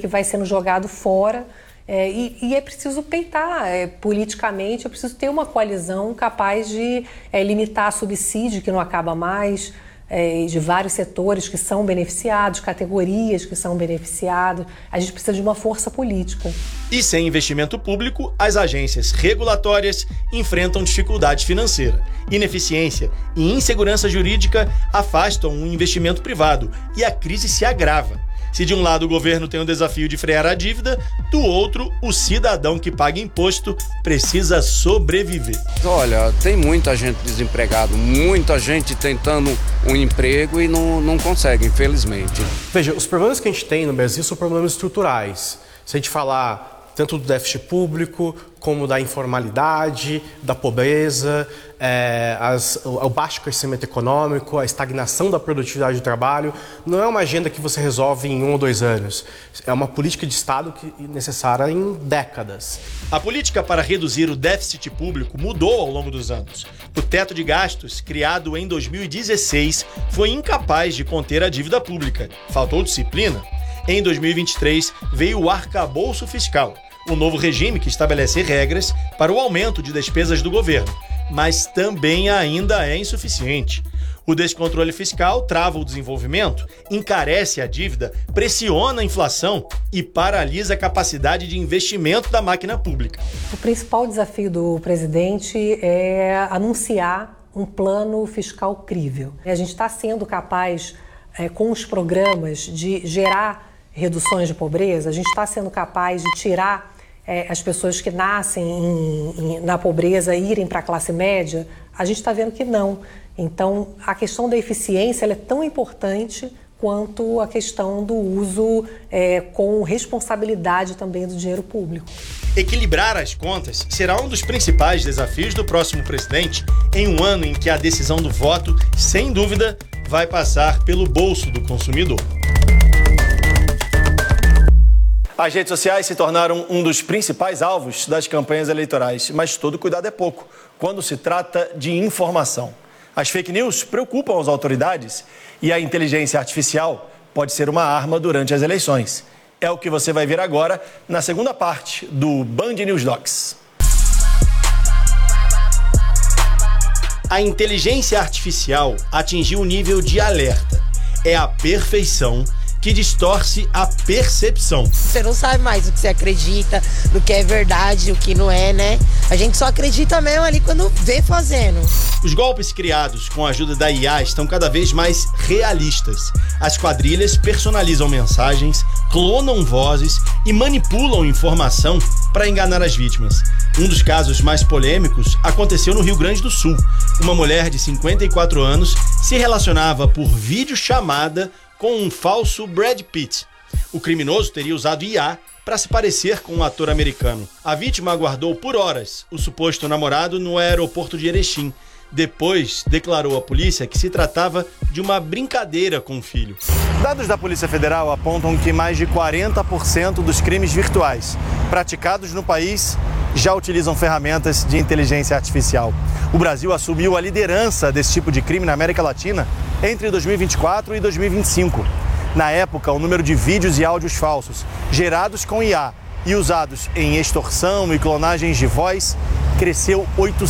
que vai sendo jogado fora. E é preciso peitar politicamente, é preciso ter uma coalizão capaz de limitar subsídio que não acaba mais, de vários setores que são beneficiados, categorias que são beneficiadas. A gente precisa de uma força política. E sem investimento público, as agências regulatórias enfrentam dificuldade financeira. Ineficiência e insegurança jurídica afastam um investimento privado e a crise se agrava. Se de um lado o governo tem o desafio de frear a dívida, do outro, o cidadão que paga imposto precisa sobreviver. Olha, tem muita gente desempregada, muita gente tentando um emprego e não consegue, infelizmente. Veja, os problemas que a gente tem no Brasil são problemas estruturais. Se a gente falar tanto do déficit público, como da informalidade, da pobreza, o baixo crescimento econômico, a estagnação da produtividade do trabalho, não é uma agenda que você resolve em 1 ou 2 anos. É uma política de Estado necessária em décadas. A política para reduzir o déficit público mudou ao longo dos anos. O teto de gastos, criado em 2016, foi incapaz de conter a dívida pública. Faltou disciplina. Em 2023, veio o arcabouço fiscal, o novo regime que estabelece regras para o aumento de despesas do governo, mas também ainda é insuficiente. O descontrole fiscal trava o desenvolvimento, encarece a dívida, pressiona a inflação e paralisa a capacidade de investimento da máquina pública. O principal desafio do presidente é anunciar um plano fiscal crível. A gente está sendo capaz, com os programas, de gerar reduções de pobreza, a gente está sendo capaz de tirar as pessoas que nascem na pobreza e irem para a classe média. A gente está vendo que não. Então, a questão da eficiência ela é tão importante quanto a questão do uso com responsabilidade também do dinheiro público. Equilibrar as contas será um dos principais desafios do próximo presidente em um ano em que a decisão do voto, sem dúvida, vai passar pelo bolso do consumidor. As redes sociais se tornaram um dos principais alvos das campanhas eleitorais, mas todo cuidado é pouco quando se trata de informação. As fake news preocupam as autoridades e a inteligência artificial pode ser uma arma durante as eleições. É o que você vai ver agora na segunda parte do Band News Docs. A inteligência artificial atingiu o nível de alerta. É a perfeição que distorce a percepção. Você não sabe mais o que você acredita, do que é verdade, o que não é, né? A gente só acredita mesmo ali quando vê fazendo. Os golpes criados com a ajuda da IA estão cada vez mais realistas. As quadrilhas personalizam mensagens, clonam vozes e manipulam informação para enganar as vítimas. Um dos casos mais polêmicos aconteceu no Rio Grande do Sul. Uma mulher de 54 anos se relacionava por videochamada com um falso Brad Pitt. O criminoso teria usado IA para se parecer com um ator americano. A vítima aguardou por horas o suposto namorado no aeroporto de Erechim. Depois, declarou à polícia que se tratava de uma brincadeira com o filho. Dados da Polícia Federal apontam que mais de 40% dos crimes virtuais praticados no país já utilizam ferramentas de inteligência artificial. O Brasil assumiu a liderança desse tipo de crime na América Latina entre 2024 e 2025. Na época, o número de vídeos e áudios falsos gerados com IA e usados em extorsão e clonagens de voz cresceu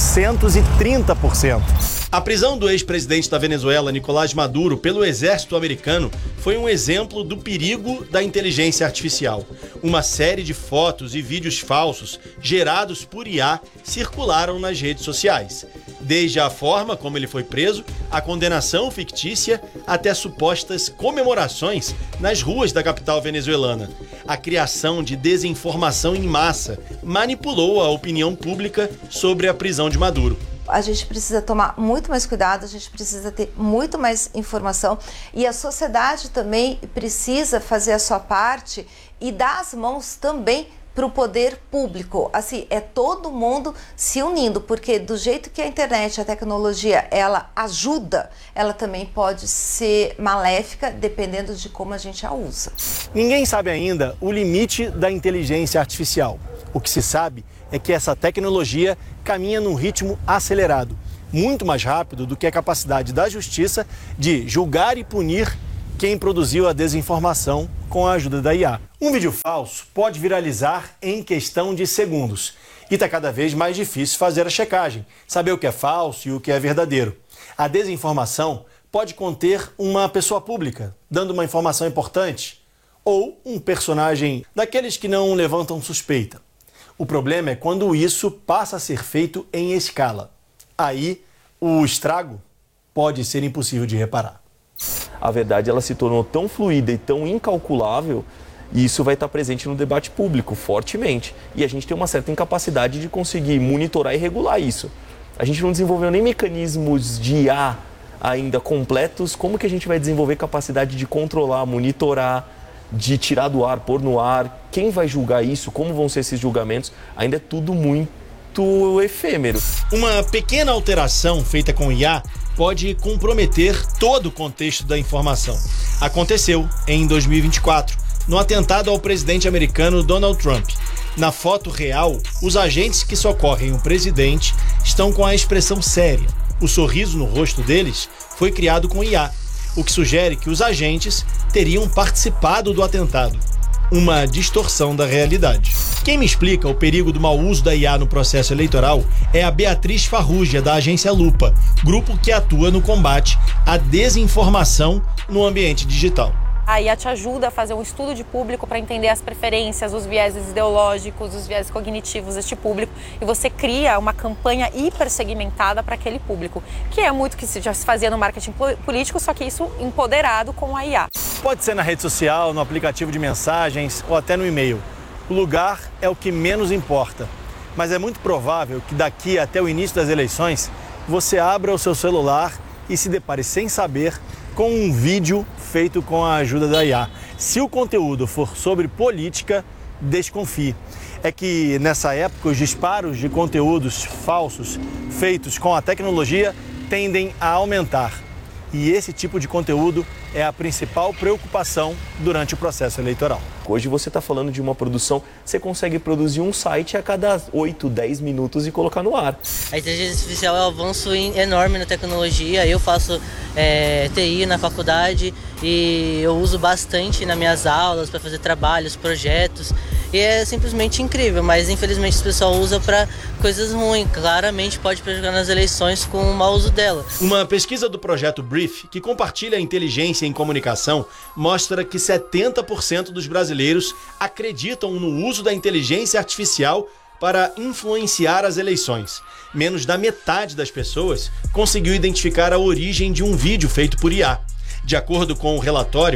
830%. A prisão do ex-presidente da Venezuela, Nicolás Maduro, pelo exército americano foi um exemplo do perigo da inteligência artificial. Uma série de fotos e vídeos falsos gerados por IA circularam nas redes sociais. Desde a forma como ele foi preso, a condenação fictícia, até supostas comemorações nas ruas da capital venezuelana. A criação de desinformação em massa manipulou a opinião pública sobre a prisão de Maduro. A gente precisa tomar muito mais cuidado, a gente precisa ter muito mais informação e a sociedade também precisa fazer a sua parte e dar as mãos também para o poder público. Assim, é todo mundo se unindo, porque do jeito que a internet, a tecnologia, ela ajuda, ela também pode ser maléfica, dependendo de como a gente a usa. Ninguém sabe ainda o limite da inteligência artificial. O que se sabe é que essa tecnologia caminha num ritmo acelerado, muito mais rápido do que a capacidade da justiça de julgar e punir quem produziu a desinformação com a ajuda da IA. Um vídeo falso pode viralizar em questão de segundos e está cada vez mais difícil fazer a checagem, saber o que é falso e o que é verdadeiro. A desinformação pode conter uma pessoa pública dando uma informação importante ou um personagem daqueles que não levantam suspeita. O problema é quando isso passa a ser feito em escala. Aí, o estrago pode ser impossível de reparar. A verdade ela se tornou tão fluida e tão incalculável, e isso vai estar presente no debate público fortemente. E a gente tem uma certa incapacidade de conseguir monitorar e regular isso. A gente não desenvolveu nem mecanismos de IA ainda completos. Como que a gente vai desenvolver capacidade de controlar, monitorar, de tirar do ar, pôr no ar? Quem vai julgar isso? Como vão ser esses julgamentos? Ainda é tudo muito efêmero. Uma pequena alteração feita com IA pode comprometer todo o contexto da informação. Aconteceu em 2024, no atentado ao presidente americano Donald Trump. Na foto real, os agentes que socorrem o presidente estão com a expressão séria. O sorriso no rosto deles foi criado com IA, o que sugere que os agentes teriam participado do atentado. Uma distorção da realidade. Quem me explica o perigo do mau uso da IA no processo eleitoral é a Beatriz Farrugia, da agência Lupa, grupo que atua no combate à desinformação no ambiente digital. A IA te ajuda a fazer um estudo de público para entender as preferências, os vieses ideológicos, os vieses cognitivos deste público, e você cria uma campanha hipersegmentada para aquele público, que é muito que já se fazia no marketing político, só que isso empoderado com a IA. Pode ser na rede social, no aplicativo de mensagens ou até no e-mail. O lugar é o que menos importa, mas é muito provável que daqui até o início das eleições você abra o seu celular e se depare sem saber com um vídeo feito com a ajuda da IA. Se o conteúdo for sobre política, desconfie. É que nessa época os disparos de conteúdos falsos feitos com a tecnologia tendem a aumentar. E esse tipo de conteúdo é a principal preocupação durante o processo eleitoral. Hoje você está falando de uma produção, você consegue produzir um site a cada 8, 10 minutos e colocar no ar. A inteligência artificial é um avanço enorme na tecnologia. Eu faço TI na faculdade e eu uso bastante nas minhas aulas para fazer trabalhos, projetos. E é simplesmente incrível, mas infelizmente o pessoal usa para coisas ruins. Claramente pode prejudicar nas eleições com o mau uso dela. Uma pesquisa do projeto Brief, que compartilha a inteligência em comunicação, mostra que 70% dos brasileiros acreditam no uso da inteligência artificial para influenciar as eleições. Menos da metade das pessoas conseguiu identificar a origem de um vídeo feito por IA. De acordo com o relatório,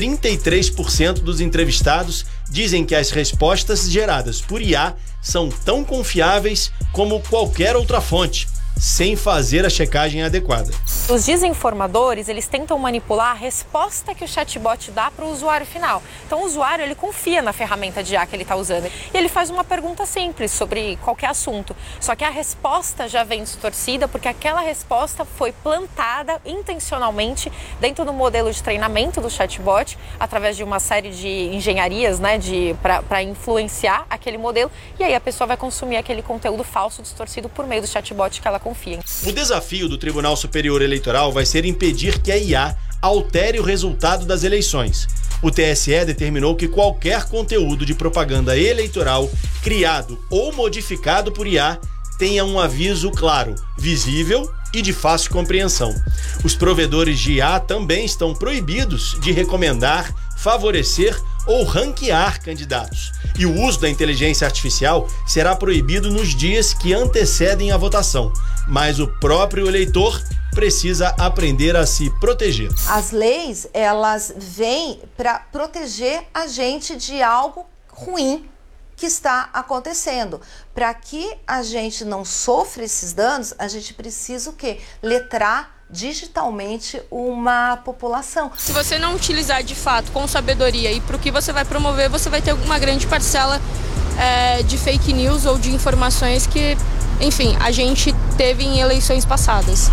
33% dos entrevistados dizem que as respostas geradas por IA são tão confiáveis como qualquer outra fonte, sem fazer a checagem adequada. Os desinformadores, eles tentam manipular a resposta que o chatbot dá para o usuário final. Então o usuário, ele confia na ferramenta de IA que ele está usando e ele faz uma pergunta simples sobre qualquer assunto. Só que a resposta já vem distorcida porque aquela resposta foi plantada intencionalmente dentro do modelo de treinamento do chatbot, através de uma série de engenharias, né, para influenciar aquele modelo, e aí a pessoa vai consumir aquele conteúdo falso distorcido por meio do chatbot que ela confia. O desafio do Tribunal Superior Eleitoral vai ser impedir que a IA altere o resultado das eleições. O TSE determinou que qualquer conteúdo de propaganda eleitoral criado ou modificado por IA tenha um aviso claro, visível e de fácil compreensão. Os provedores de IA também estão proibidos de recomendar, favorecer ou ranquear candidatos. E o uso da inteligência artificial será proibido nos dias que antecedem a votação. Mas o próprio eleitor precisa aprender a se proteger. As leis, elas vêm para proteger a gente de algo ruim que está acontecendo. Para que a gente não sofra esses danos, a gente precisa o quê? Letrar digitalmente uma população. Se você não utilizar de fato com sabedoria e para o que você vai promover, você vai ter uma grande parcela de fake news ou de informações que, enfim, a gente teve em eleições passadas.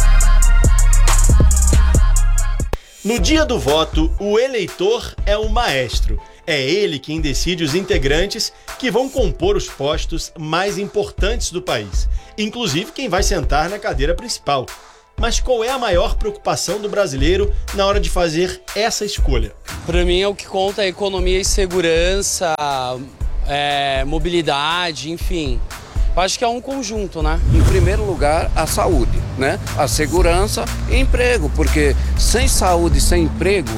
No dia do voto, o eleitor é o maestro. É ele quem decide os integrantes que vão compor os postos mais importantes do país, inclusive quem vai sentar na cadeira principal. Mas qual é a maior preocupação do brasileiro na hora de fazer essa escolha? Para mim, o que conta é economia e segurança, mobilidade, enfim. Eu acho que é um conjunto, né? Em primeiro lugar, a saúde, né? A segurança e emprego, porque sem saúde e sem emprego,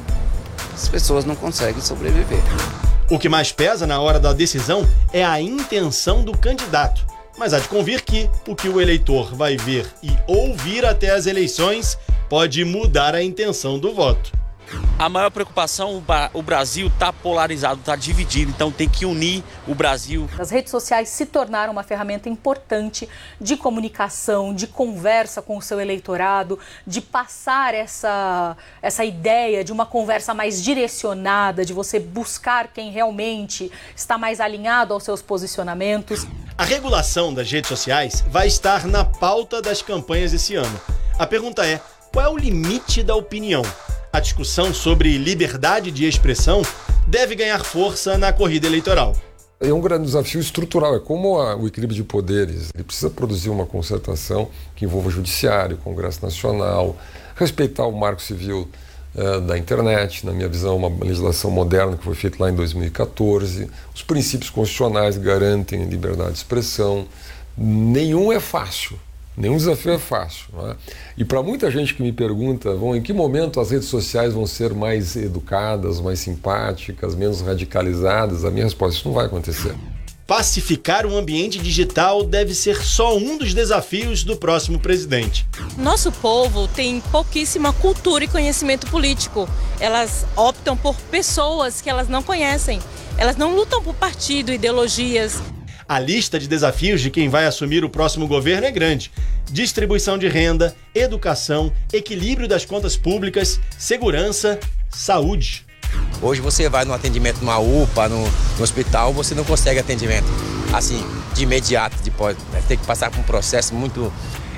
as pessoas não conseguem sobreviver. O que mais pesa na hora da decisão é a intenção do candidato. Mas há de convir que o que o eleitor vai ver e ouvir até as eleições pode mudar a intenção do voto. A maior preocupação, o Brasil está polarizado, está dividido, então tem que unir o Brasil. As redes sociais se tornaram uma ferramenta importante de comunicação, de conversa com o seu eleitorado, de passar essa ideia de uma conversa mais direcionada, de você buscar quem realmente está mais alinhado aos seus posicionamentos. A regulação das redes sociais vai estar na pauta das campanhas esse ano. A pergunta é: qual é o limite da opinião? A discussão sobre liberdade de expressão deve ganhar força na corrida eleitoral. É um grande desafio estrutural, é como o equilíbrio de poderes. Ele precisa produzir uma concertação que envolva o judiciário, o Congresso Nacional, respeitar o marco civil da internet, na minha visão, uma legislação moderna que foi feita lá em 2014. Os princípios constitucionais garantem liberdade de expressão. Nenhum é fácil. Nenhum desafio é fácil, não é? E para muita gente que me pergunta, em que momento as redes sociais vão ser mais educadas, mais simpáticas, menos radicalizadas, a minha resposta: isso não vai acontecer. Pacificar o ambiente digital deve ser só um dos desafios do próximo presidente. Nosso povo tem pouquíssima cultura e conhecimento político. Elas optam por pessoas que elas não conhecem. Elas não lutam por partido, ideologias. A lista de desafios de quem vai assumir o próximo governo é grande. Distribuição de renda, educação, equilíbrio das contas públicas, segurança, saúde. Hoje você vai no atendimento numa UPA, no hospital, você não consegue atendimento assim, de imediato, depois ter que passar por um processo muito,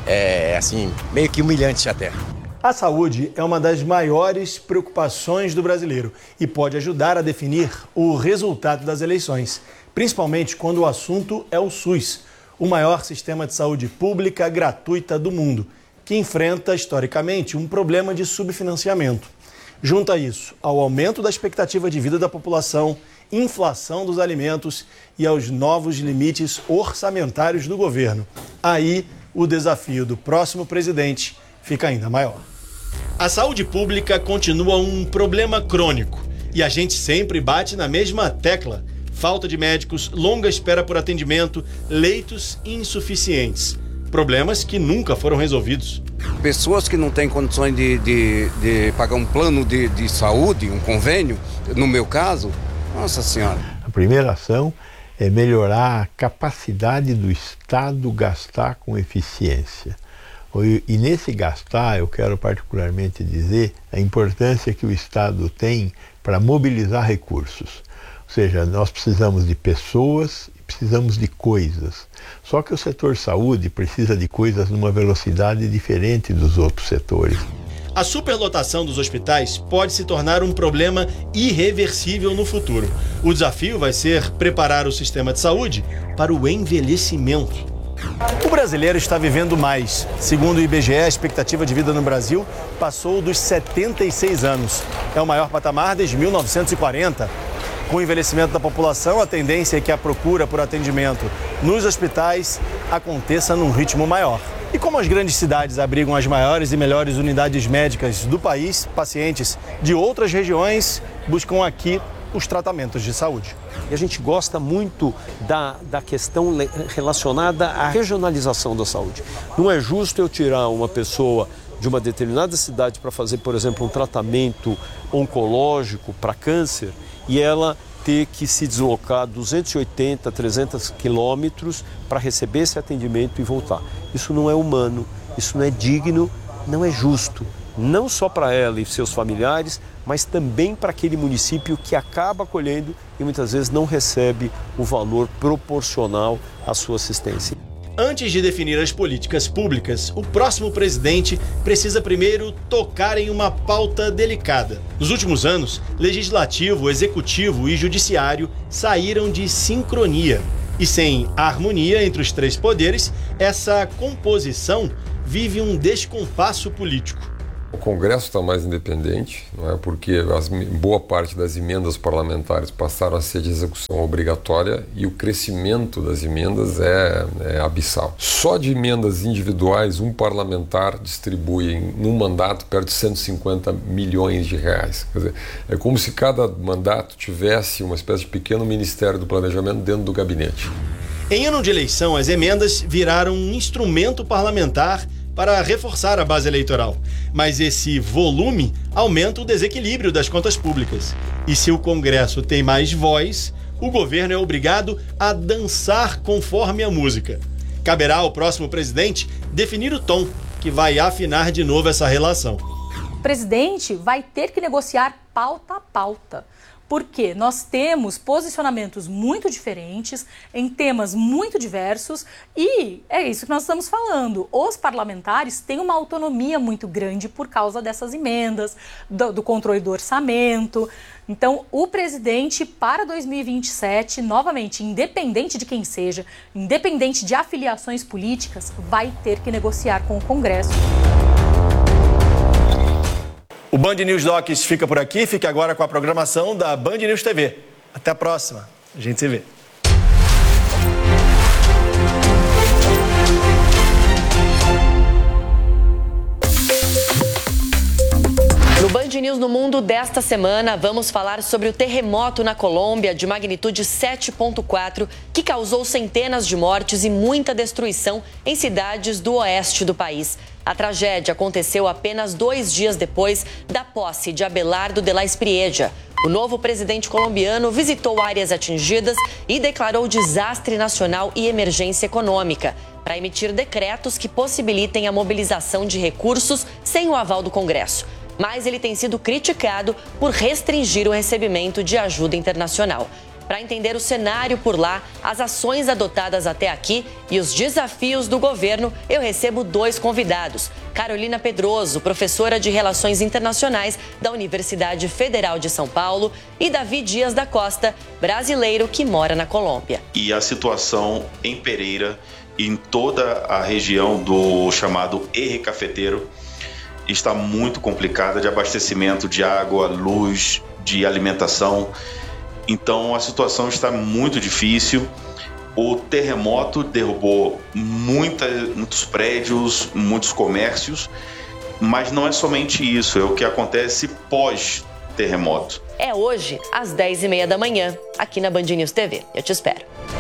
meio que humilhante até. A saúde é uma das maiores preocupações do brasileiro e pode ajudar a definir o resultado das eleições, principalmente quando o assunto é o SUS, o maior sistema de saúde pública gratuita do mundo, que enfrenta, historicamente, um problema de subfinanciamento. Junta isso ao aumento da expectativa de vida da população, inflação dos alimentos e aos novos limites orçamentários do governo. Aí, o desafio do próximo presidente fica ainda maior. A saúde pública continua um problema crônico e a gente sempre bate na mesma tecla: falta de médicos, longa espera por atendimento, leitos insuficientes. Problemas que nunca foram resolvidos. Pessoas que não têm condições de pagar um plano de saúde, um convênio, no meu caso, nossa senhora. A primeira ação é melhorar a capacidade do Estado gastar com eficiência. E nesse gastar, eu quero particularmente dizer a importância que o Estado tem para mobilizar recursos. Ou seja, nós precisamos de pessoas e precisamos de coisas. Só que o setor saúde precisa de coisas numa velocidade diferente dos outros setores. A superlotação dos hospitais pode se tornar um problema irreversível no futuro. O desafio vai ser preparar o sistema de saúde para o envelhecimento. O brasileiro está vivendo mais. Segundo o IBGE, a expectativa de vida no Brasil passou dos 76 anos. É o maior patamar desde 1940. Com o envelhecimento da população, a tendência é que a procura por atendimento nos hospitais aconteça num ritmo maior. E como as grandes cidades abrigam as maiores e melhores unidades médicas do país, pacientes de outras regiões buscam aqui os tratamentos de saúde. E a gente gosta muito da questão relacionada à regionalização da saúde. Não é justo eu tirar uma pessoa de uma determinada cidade para fazer, por exemplo, um tratamento oncológico para câncer e ela ter que se deslocar 280, 300 quilômetros para receber esse atendimento e voltar. Isso não é humano, isso não é digno, não é justo. Não só para ela e seus familiares, mas também para aquele município que acaba acolhendo e muitas vezes não recebe o valor proporcional à sua assistência. Antes de definir as políticas públicas, o próximo presidente precisa primeiro tocar em uma pauta delicada. Nos últimos anos, legislativo, executivo e judiciário saíram de sincronia. E sem harmonia entre os três poderes, essa composição vive um descompasso político. O Congresso está mais independente, não é? Porque boa parte das emendas parlamentares passaram a ser de execução obrigatória e o crescimento das emendas é abissal. Só de emendas individuais, um parlamentar distribui num mandato perto de 150 milhões de reais. Quer dizer, é como se cada mandato tivesse uma espécie de pequeno Ministério do Planejamento dentro do gabinete. Em ano de eleição, as emendas viraram um instrumento parlamentar para reforçar a base eleitoral. Mas esse volume aumenta o desequilíbrio das contas públicas. E se o Congresso tem mais voz, o governo é obrigado a dançar conforme a música. Caberá ao próximo presidente definir o tom que vai afinar de novo essa relação. O presidente vai ter que negociar pauta a pauta. Porque nós temos posicionamentos muito diferentes, em temas muito diversos, e é isso que nós estamos falando. Os parlamentares têm uma autonomia muito grande por causa dessas emendas, do controle do orçamento. Então, o presidente, para 2027, novamente, independente de quem seja, independente de afiliações políticas, vai ter que negociar com o Congresso. O Band News Docs fica por aqui, fique agora com a programação da Band News TV. Até a próxima, a gente se vê. No Band News no Mundo desta semana, vamos falar sobre o terremoto na Colômbia de magnitude 7,4, que causou centenas de mortes e muita destruição em cidades do oeste do país. A tragédia aconteceu apenas 2 dias depois da posse de Abelardo de la Espriella. O novo presidente colombiano visitou áreas atingidas e declarou desastre nacional e emergência econômica, para emitir decretos que possibilitem a mobilização de recursos sem o aval do Congresso. Mas ele tem sido criticado por restringir o recebimento de ajuda internacional. Para entender o cenário por lá, as ações adotadas até aqui e os desafios do governo, eu recebo 2 convidados. Carolina Pedroso, professora de Relações Internacionais da Universidade Federal de São Paulo, e Davi Dias da Costa, brasileiro que mora na Colômbia. E a situação em Pereira e em toda a região do chamado Eje Cafeteiro está muito complicada, de abastecimento de água, luz, de alimentação. Então a situação está muito difícil. O terremoto derrubou muitos prédios, muitos comércios, mas não é somente isso, é o que acontece pós-terremoto. É hoje, às 10h30 da manhã, aqui na Band News TV. Eu te espero.